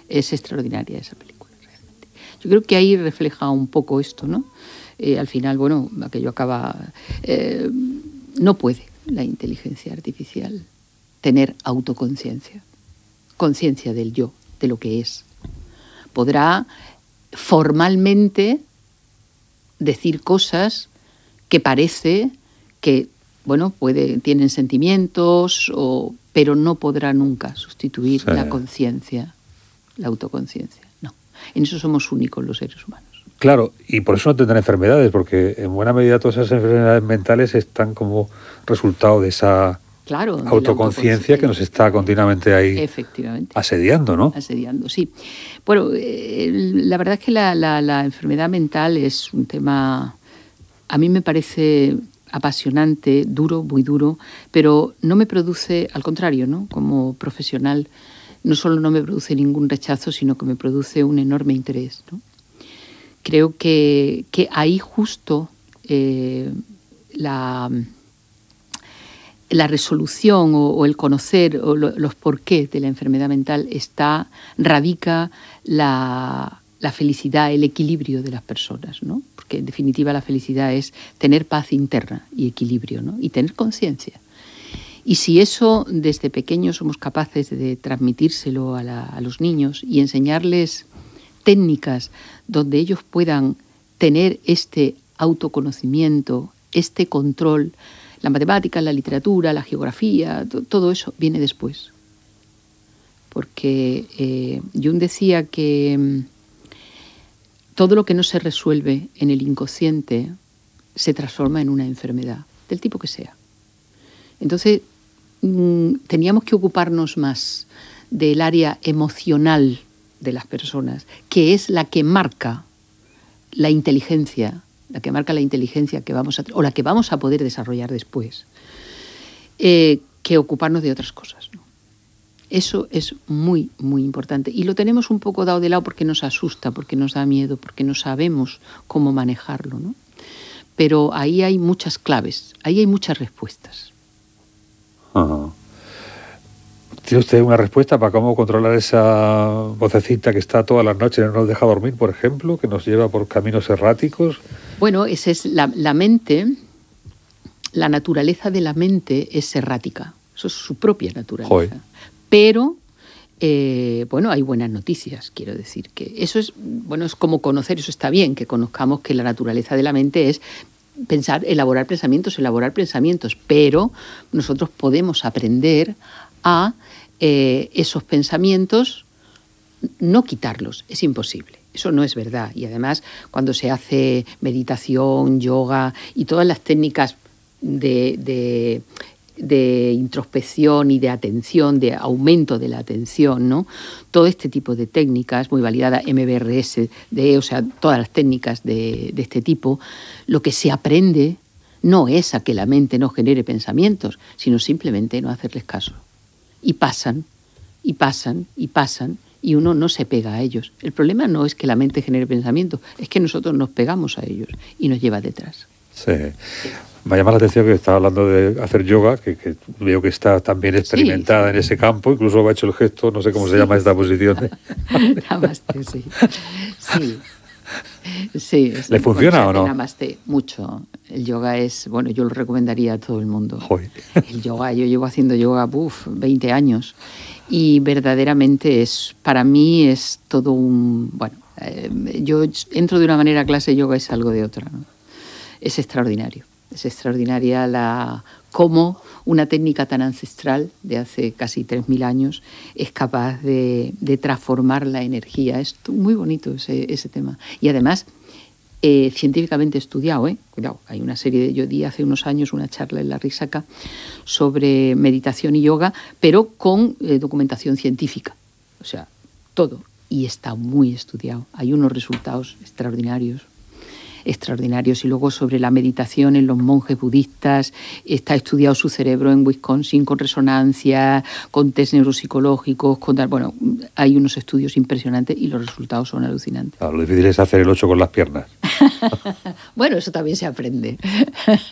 Es extraordinaria esa película, realmente. Yo creo que ahí refleja un poco esto, ¿no? Al final, bueno, aquello acaba... no puede la inteligencia artificial tener autoconciencia, conciencia del yo, de lo que es. Podrá formalmente decir cosas que parece que, bueno, tienen sentimientos, pero no podrá nunca sustituir la conciencia, la autoconciencia. No. En eso somos únicos los seres humanos. Claro, y por eso no tendrán enfermedades, porque en buena medida todas esas enfermedades mentales están como resultado de esa autoconciencia que nos está continuamente ahí asediando, ¿no? Asediando, sí. Bueno, la verdad es que la enfermedad mental es un tema, a mí me parece apasionante, duro, muy duro, pero no me produce, al contrario, ¿no? Como profesional, no solo no me produce ningún rechazo, sino que me produce un enorme interés, ¿no? Creo que ahí justo la resolución o el conocer o los porqués de la enfermedad mental radica la felicidad, el equilibrio de las personas, ¿no? Porque en definitiva la felicidad es tener paz interna y equilibrio, ¿no? Y tener conciencia. Y si eso desde pequeños somos capaces de transmitírselo a los niños y enseñarles técnicas donde ellos puedan tener este autoconocimiento, este control. La matemática, la literatura, la geografía, todo eso viene después. Porque Jung decía que todo lo que no se resuelve en el inconsciente se transforma en una enfermedad, del tipo que sea. Entonces, teníamos que ocuparnos más del área emocional de las personas, que es la que marca la inteligencia, que vamos a poder desarrollar después, que ocuparnos de otras cosas, ¿no? Eso es muy, muy importante. Y lo tenemos un poco dado de lado porque nos asusta, porque nos da miedo, porque no sabemos cómo manejarlo, ¿no? Pero ahí hay muchas claves, ahí hay muchas respuestas. Ajá. ¿Tiene usted una respuesta para cómo controlar esa vocecita que está todas las noches y no nos deja dormir, por ejemplo, que nos lleva por caminos erráticos? Bueno, esa es la mente, la naturaleza de la mente es errática, eso es su propia naturaleza. Joder. Pero, bueno, hay buenas noticias, quiero decir, que eso es, bueno, es como conocer, eso está bien, que conozcamos que la naturaleza de la mente es pensar, elaborar pensamientos, pero nosotros podemos aprender a esos pensamientos, no quitarlos, es imposible. Eso no es verdad. Y además, cuando se hace meditación, yoga y todas las técnicas de introspección y de atención, de aumento de la atención, ¿no? Todo este tipo de técnicas, muy validada, MBRS, o sea, todas las técnicas de este tipo, lo que se aprende no es a que la mente no genere pensamientos, sino simplemente no hacerles caso. Y pasan, y pasan, y pasan, y uno no se pega a ellos. El problema no es que la mente genere pensamientos, es que nosotros nos pegamos a ellos y nos lleva detrás. Sí. Me llama la atención que estaba hablando de hacer yoga, que veo que está también experimentada en ese campo, incluso ha hecho el gesto, no sé cómo se llama esta posición. Namaste, sí. Sí, ¿Le funciona o no? Namaste, mucho. El yoga es, bueno, yo lo recomendaría a todo el mundo. Joder. El yoga, yo llevo haciendo yoga, 20 años. Y verdaderamente para mí es todo yo entro de una manera a clase de yoga y salgo de otra, ¿no? Es extraordinario. Es extraordinaria cómo una técnica tan ancestral de hace casi 3.000 años es capaz de transformar la energía. Es muy bonito ese tema. Y además, científicamente estudiado, cuidado, hay una serie yo di hace unos años una charla en la Risaca sobre meditación y yoga, pero con documentación científica. O sea, todo. Y está muy estudiado. Hay unos resultados extraordinarios. Y luego sobre la meditación en los monjes budistas, está estudiado su cerebro en Wisconsin con resonancia, con test neuropsicológicos, bueno, hay unos estudios impresionantes y los resultados son alucinantes. Lo difícil es hacer el 8 con las piernas. Bueno, eso también se aprende.